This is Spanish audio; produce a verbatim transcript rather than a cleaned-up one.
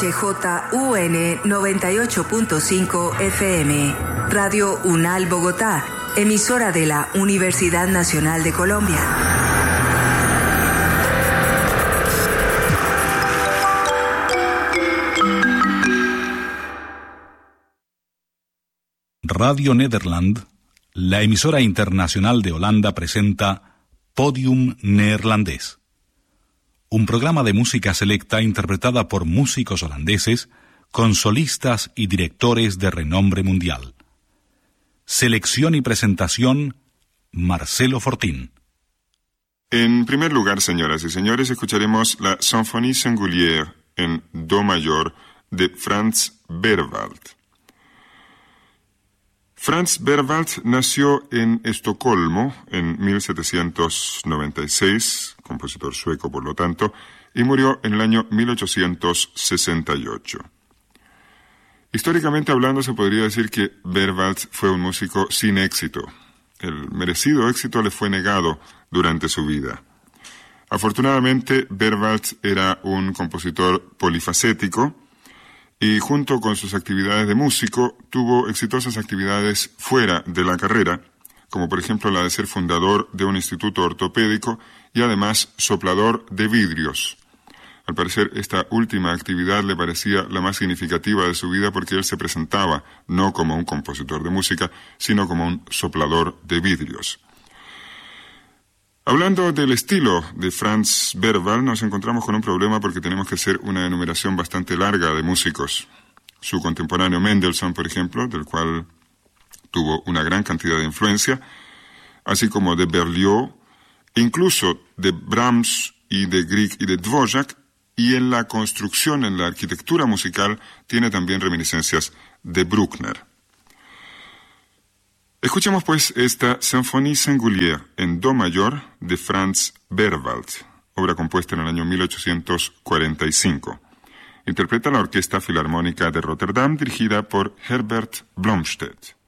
H J U N noventa y ocho punto cinco F M, Radio UNAL Bogotá, emisora de la Universidad Nacional de Colombia. Radio Nederland, la emisora internacional de Holanda, presenta Podium Neerlandés, un programa de música selecta interpretada por músicos holandeses con solistas y directores de renombre mundial. Selección y presentación, Marcelo Fortín. En primer lugar, señoras y señores, escucharemos la Symphonie Singulière en Do mayor de Frans Berwald. Frans Berwald nació en Estocolmo en mil setecientos noventa y seis, compositor sueco por lo tanto, y murió en el año mil ochocientos sesenta y ocho. Históricamente hablando, se podría decir que Berwald fue un músico sin éxito. El merecido éxito le fue negado durante su vida. Afortunadamente, Berwald era un compositor polifacético, y junto con sus actividades de músico, tuvo exitosas actividades fuera de la carrera, como por ejemplo la de ser fundador de un instituto ortopédico y además soplador de vidrios. Al parecer, esta última actividad le parecía la más significativa de su vida porque él se presentaba no como un compositor de música, sino como un soplador de vidrios. Hablando del estilo de Frans Berwald, nos encontramos con un problema porque tenemos que hacer una enumeración bastante larga de músicos. Su contemporáneo Mendelssohn, por ejemplo, del cual tuvo una gran cantidad de influencia, así como de Berlioz, incluso de Brahms y de Grieg y de Dvořák, y en la construcción, en la arquitectura musical, tiene también reminiscencias de Bruckner. Escuchemos pues esta Symphonie Singulière en Do mayor de Frans Berwald, obra compuesta en el año mil ochocientos cuarenta y cinco. Interpreta la Orquesta Filarmónica de Rotterdam, dirigida por Herbert Blomstedt.